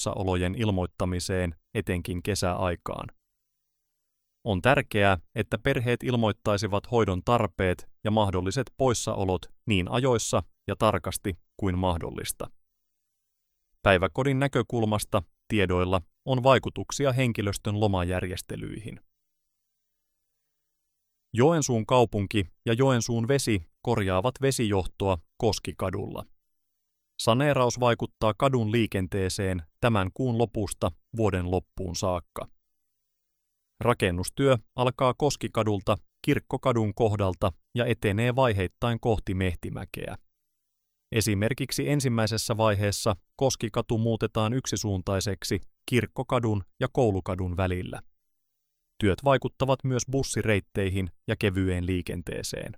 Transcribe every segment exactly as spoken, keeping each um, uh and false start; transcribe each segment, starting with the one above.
poissaolojen ilmoittamiseen etenkin kesäaikaan. On tärkeää, että perheet ilmoittaisivat hoidon tarpeet ja mahdolliset poissaolot niin ajoissa ja tarkasti kuin mahdollista. Päiväkodin näkökulmasta tiedoilla on vaikutuksia henkilöstön lomajärjestelyihin. Joensuun kaupunki ja Joensuun vesi korjaavat vesijohtoa Koskikadulla. Saneeraus vaikuttaa kadun liikenteeseen tämän kuun lopusta vuoden loppuun saakka. Rakennustyö alkaa Koskikadulta Kirkkokadun kohdalta ja etenee vaiheittain kohti Mehtimäkeä. Esimerkiksi ensimmäisessä vaiheessa Koskikatu muutetaan yksisuuntaiseksi Kirkkokadun ja Koulukadun välillä. Työt vaikuttavat myös bussireitteihin ja kevyeen liikenteeseen.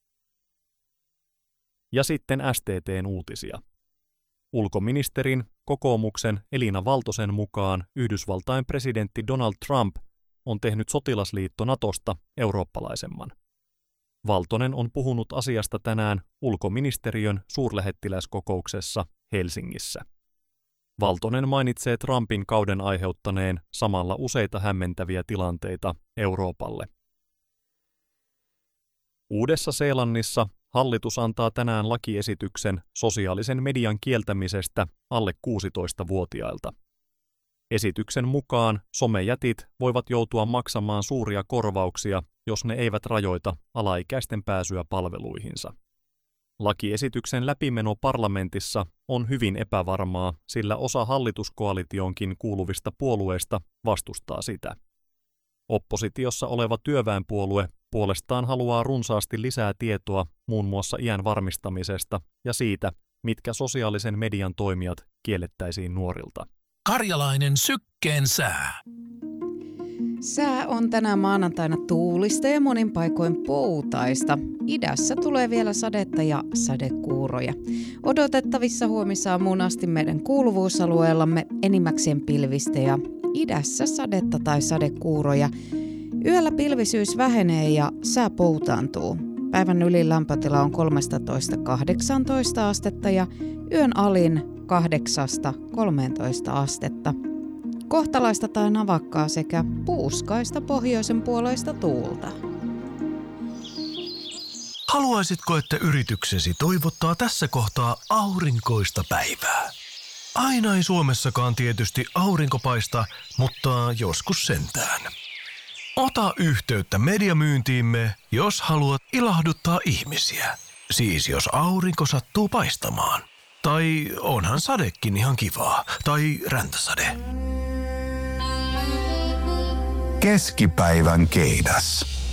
Ja sitten S T T:n uutisia. Ulkoministerin, kokoomuksen Elina Valtosen mukaan Yhdysvaltain presidentti Donald Trump on tehnyt sotilasliitto Natosta eurooppalaisemman. Valtonen on puhunut asiasta tänään ulkoministeriön suurlähettiläskokouksessa Helsingissä. Valtonen mainitsee Trumpin kauden aiheuttaneen samalla useita hämmentäviä tilanteita Euroopalle. Uudessa-Seelannissa hallitus antaa tänään lakiesityksen sosiaalisen median kieltämisestä alle kuusitoistavuotiailta. Esityksen mukaan somejätit voivat joutua maksamaan suuria korvauksia, jos ne eivät rajoita alaikäisten pääsyä palveluihinsa. Lakiesityksen läpimeno parlamentissa on hyvin epävarmaa, sillä osa hallituskoalitionkin kuuluvista puolueista vastustaa sitä. Oppositiossa oleva työväenpuolue puolestaan haluaa runsaasti lisää tietoa muun muassa iän varmistamisesta ja siitä, mitkä sosiaalisen median toimijat kiellettäisiin nuorilta. Karjalainen sykkeen sää. Sää on tänään maanantaina tuulista ja monin paikoin poutaista. Idässä tulee vielä sadetta ja sadekuuroja. Odotettavissa huomisaamuun asti meidän kuuluvuusalueellamme enimmäkseen pilvistä ja idässä sadetta tai sadekuuroja. Yöllä pilvisyys vähenee ja sää poutaantuu. Päivän ylin lämpötila on kolmetoista kahdeksantoista astetta ja yön alin kahdeksasta kolmeentoista astetta. Kohtalaista tai navakkaa sekä puuskaista pohjoisen puoleista tuulta. Haluaisitko, että yrityksesi toivottaa tässä kohtaa aurinkoista päivää? Aina ei Suomessakaan tietysti aurinko paista, mutta joskus sentään. Ota yhteyttä mediamyyntiimme, jos haluat ilahduttaa ihmisiä. Siis jos aurinko sattuu paistamaan. Tai onhan sadekin ihan kivaa. Tai räntäsade. Keskipäivän keidas.